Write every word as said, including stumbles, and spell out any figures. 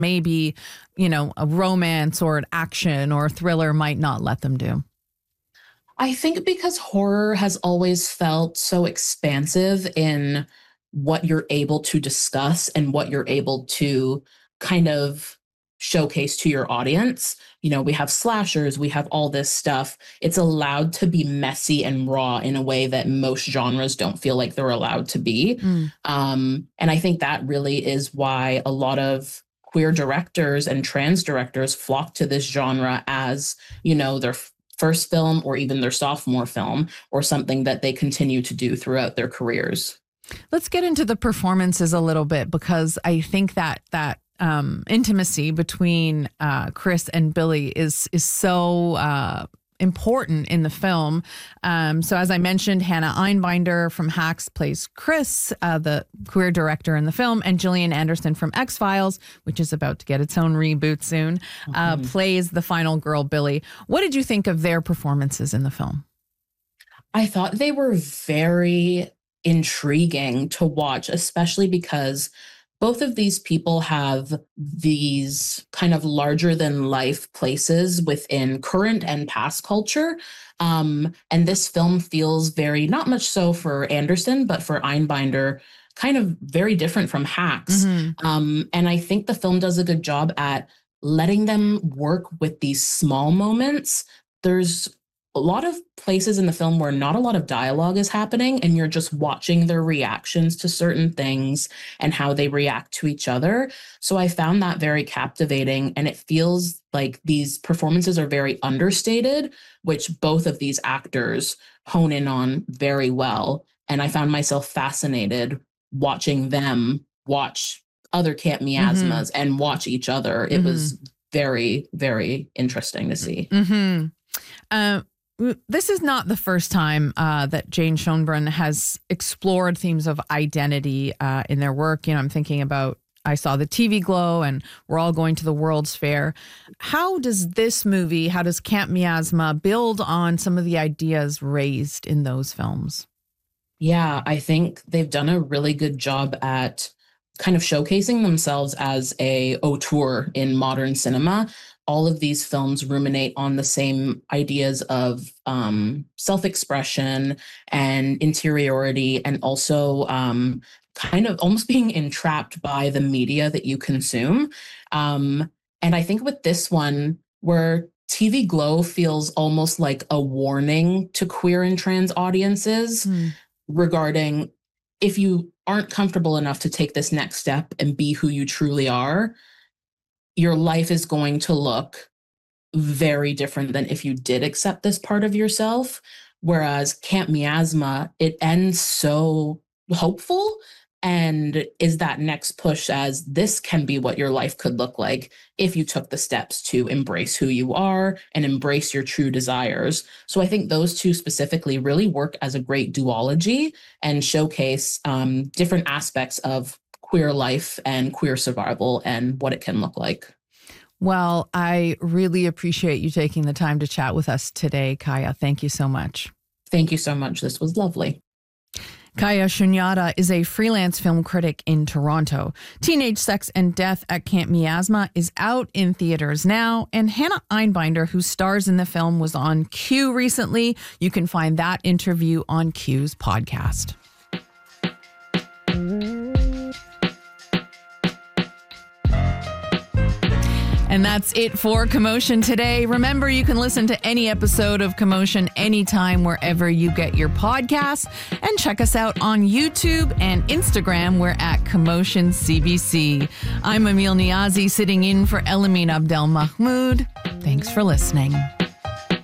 maybe, you know, a romance or an action or a thriller might not let them do? I think because horror has always felt so expansive in what you're able to discuss and what you're able to kind of showcase to your audience. You know, we have slashers, we have all this stuff. It's allowed to be messy and raw in a way that most genres don't feel like they're allowed to be. Mm. Um, and I think that really is why a lot of queer directors and trans directors flock to this genre as, you know, their first film or even their sophomore film, or something that they continue to do throughout their careers. Let's get into the performances a little bit, because I think that that um, intimacy between uh, Chris and Billy is is so uh, important in the film. Um, so as I mentioned, Hannah Einbinder from Hacks plays Chris, uh, the queer director in the film, and Gillian Anderson from X-Files, which is about to get its own reboot soon, mm-hmm. uh, plays the final girl, Billy. What did you think of their performances in the film? I thought they were very intriguing to watch, especially because both of these people have these kind of larger than life places within current and past culture. Um, and this film feels very, not much so for Anderson, but for Einbinder, kind of very different from Hacks. Mm-hmm. Um, and I think the film does a good job at letting them work with these small moments. There's a lot of places in the film where not a lot of dialogue is happening, and you're just watching their reactions to certain things and how they react to each other. So I found that very captivating, and it feels like these performances are very understated, which both of these actors hone in on very well. And I found myself fascinated watching them watch other Camp Miasmas mm-hmm. and watch each other. It mm-hmm. was very, very interesting to see. Mm-hmm. Uh, This is not the first time uh, that Jane Schoenbrunn has explored themes of identity uh, in their work. You know, I'm thinking about I Saw the T V Glow and We're All Going to the World's Fair. How does this movie, how does Camp Miasma build on some of the ideas raised in those films? Yeah, I think they've done a really good job at kind of showcasing themselves as a auteur in modern cinema. All of these films ruminate on the same ideas of um, self-expression and interiority, and also um, kind of almost being entrapped by the media that you consume. Um, and I think with this one, where T V Glow feels almost like a warning to queer and trans audiences mm. regarding if you aren't comfortable enough to take this next step and be who you truly are, your life is going to look very different than if you did accept this part of yourself. Whereas Camp Miasma, it ends so hopeful and is that next push as this can be what your life could look like if you took the steps to embrace who you are and embrace your true desires. So I think those two specifically really work as a great duology and showcase um, different aspects of queer life and queer survival and what it can look like. Well, I really appreciate you taking the time to chat with us today, Kaya. Thank you so much. Thank you so much. This was lovely. Kaya Shunyata is a freelance film critic in Toronto. Teenage Sex and Death at Camp Miasma is out in theaters now, and Hannah Einbinder, who stars in the film, was on Q recently. You can find that interview on Q's podcast. And that's it for Commotion today. Remember, you can listen to any episode of Commotion anytime, wherever you get your podcasts. And check us out on YouTube and Instagram. We're at Commotion C B C. I'm Emil Niazi, sitting in for Elamin Abdel Mahmoud. Thanks for listening.